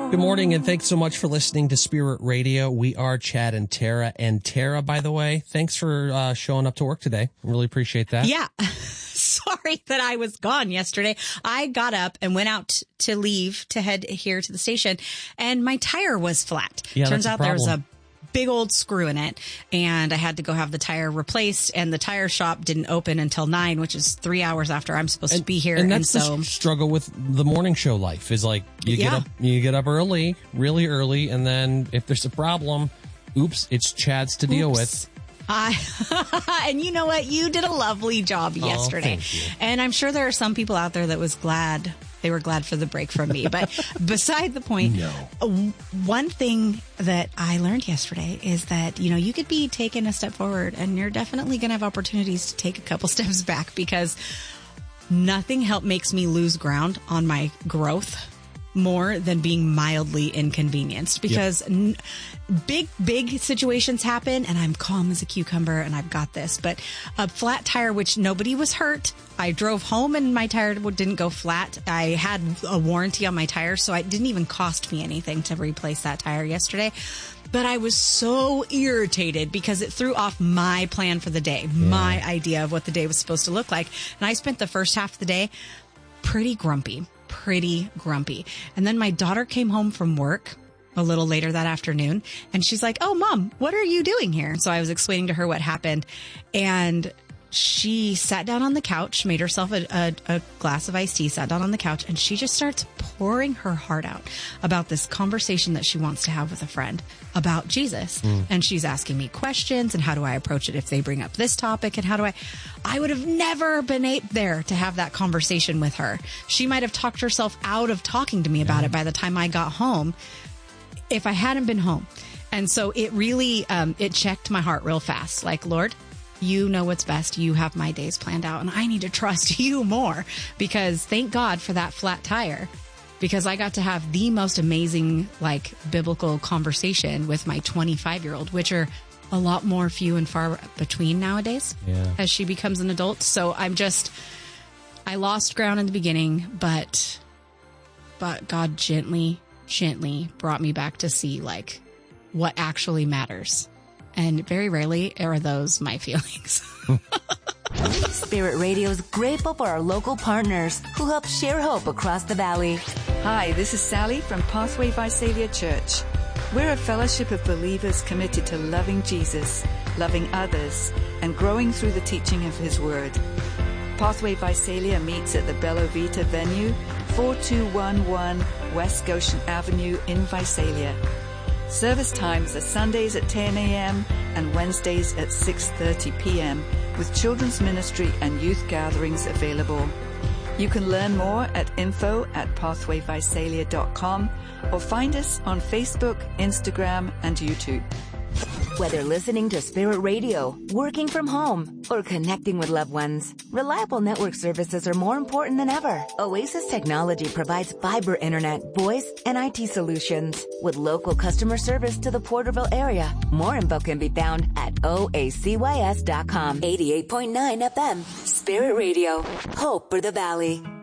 Good morning, and thanks so much for listening to Spirit Radio. We are Chad and Tara. And Tara, by the way, thanks for showing up to work today. Really appreciate that. Yeah. Sorry that I was gone yesterday. I got up and went out to leave to head here to the station, and my tire was flat. Yeah, Turns out there was problem. a big old screw in it, and I had to go have the tire replaced, and the tire shop didn't open until 9, which is 3 hours after I'm supposed to be here. And that's the struggle with the morning show life is like you get up early, really early, and then if there's a problem, oops, it's Chad's to deal with. And you know what? You did a lovely job yesterday. Thank you. And I'm sure there are some people out there that was glad. They were glad for the break from me. But beside the point, one thing that I learned yesterday is that, you know, you could be taking a step forward and you're definitely going to have opportunities to take a couple steps back, because nothing makes me lose ground on my growth more than being mildly inconvenienced, because big situations happen and I'm calm as a cucumber and I've got this. But a flat tire, which nobody was hurt. I drove home and my tire didn't go flat. I had a warranty on my tire, so it didn't even cost me anything to replace that tire yesterday. But I was so irritated because it threw off my plan for the day, my idea of what the day was supposed to look like. And I spent the first half of the day pretty grumpy. And then my daughter came home from work a little later that afternoon, and she's like, "Oh, Mom, what are you doing here?" So I was explaining to her what happened, and she sat down on the couch, made herself a glass of iced tea, sat down on the couch, and she just starts pouring her heart out about this conversation that she wants to have with a friend about Jesus. And she's asking me questions, and how do I approach it if they bring up this topic, and how do I would have never been there to have that conversation with her. She might have talked herself out of talking to me about it by the time I got home if I hadn't been home. And so it really, it checked my heart real fast. Like, Lord, you know what's best. You have my days planned out, and I need to trust you more, because thank God for that flat tire, because I got to have the most amazing, like, biblical conversation with my 25-year-old, which are a lot more few and far between nowadays as she becomes an adult. So I lost ground in the beginning, but God gently brought me back to see, like, what actually matters. And very rarely are those my feelings. Spirit Radio is grateful for our local partners who help share hope across the valley. Hi, this is Sally from Pathway Visalia Church. We're a fellowship of believers committed to loving Jesus, loving others, and growing through the teaching of His Word. Pathway Visalia meets at the Bella Vita venue, 4211 West Goshen Avenue in Visalia. Service times are Sundays at 10 a.m. and Wednesdays at 6:30 p.m. with children's ministry and youth gatherings available. You can learn more at info@pathwayvisalia.com or find us on Facebook, Instagram, and YouTube. Whether listening to Spirit Radio, working from home, or connecting with loved ones, reliable network services are more important than ever. Oasis Technology provides fiber internet, voice, and IT solutions with local customer service to the Porterville area. More info can be found at oacys.com. 88.9 FM, Spirit Radio, hope for the valley.